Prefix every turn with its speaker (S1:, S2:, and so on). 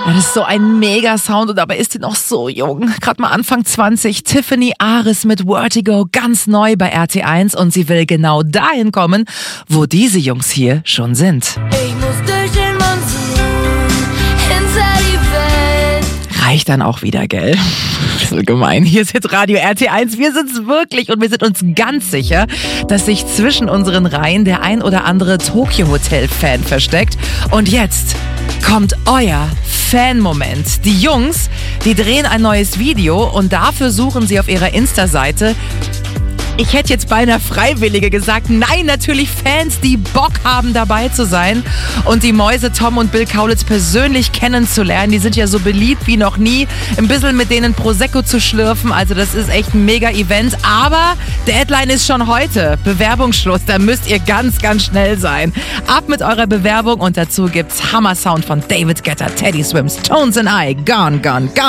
S1: Ja, das ist so ein Mega-Sound und dabei ist sie noch so jung. Gerade mal Anfang 20. Tiffany Aris mit Vertigo, ganz neu bei RT1 und sie will genau dahin kommen, wo diese Jungs hier schon sind.
S2: Ich muss durch den Monsun, hinter die Welt.
S1: Reicht dann auch wieder, gell? Bisschen gemein. Hier ist jetzt Radio RT1. Wir sind's wirklich und wir sind uns ganz sicher, dass sich zwischen unseren Reihen der ein oder andere Tokyo Hotel-Fan versteckt. Und jetzt kommt euer Fan-Moment. Die Jungs, die drehen ein neues Video und dafür suchen sie auf ihrer Insta-Seite, ich hätte jetzt beinahe Freiwillige gesagt, nein, natürlich Fans, die Bock haben, dabei zu sein und die Mäuse Tom und Bill Kaulitz persönlich kennenzulernen. Die sind ja so beliebt wie noch nie. Ein bisschen mit denen Prosecco zu schlürfen, also das ist echt ein Mega-Event. Aber Deadline ist schon heute. Bewerbungsschluss, da müsst ihr ganz, ganz schnell sein. Ab mit eurer Bewerbung und dazu gibt's Hammer-Sound von David Guetta, Teddy Swims, Tones and I, Gone, Gone, Gone.